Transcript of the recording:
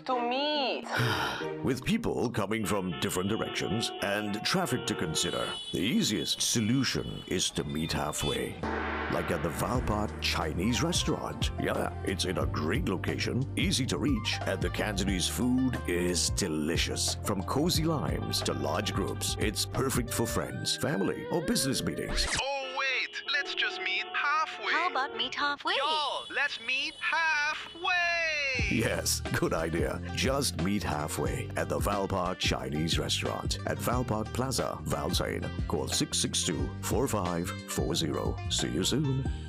to meet. With people coming from different directions and traffic to consider, the easiest solution is to meet halfway. Like at the Valpark Chinese restaurant. Yeah, it's in a great location, easy to reach, and the Cantonese food is delicious. From cozy limes to large groups, it's perfect for friends, family, or business meetings. Oh wait, let's just meet halfway. How about meet halfway? Y'all, let's meet halfway. Yes, good idea. Just meet halfway at the Valpark Chinese restaurant at Valpark Plaza, Valsain. Call 662-4540. See you soon.